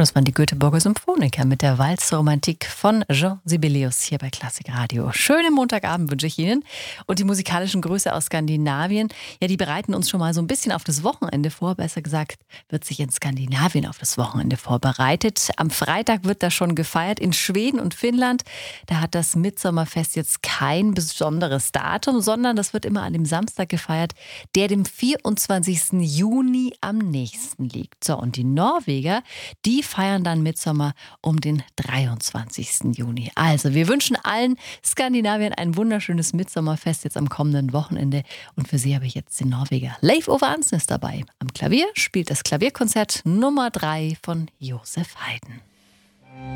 das waren die Göteborger Symphoniker mit der Walzromantik von Jean Sibelius hier bei Klassik Radio. Schönen Montagabend wünsche ich Ihnen. Und die musikalischen Grüße aus Skandinavien, ja, die bereiten uns schon mal so ein bisschen auf das Wochenende vor. Besser gesagt, wird sich in Skandinavien auf das Wochenende vorbereitet. Am Freitag wird das schon gefeiert in Schweden und Finnland. Da hat das Mitsommerfest jetzt kein besonderes Datum, sondern das wird immer an dem Samstag gefeiert, der dem 24. Juni am nächsten liegt. So, und die Norweger, die feiern dann Mittsommer um den 23. Juni. Also, wir wünschen allen Skandinaviern ein wunderschönes Mittsommerfest jetzt am kommenden Wochenende. Und für Sie habe ich jetzt den Norweger Leif Ove Ansnes dabei. Am Klavier spielt das Klavierkonzert Nummer 3 von Josef Haydn.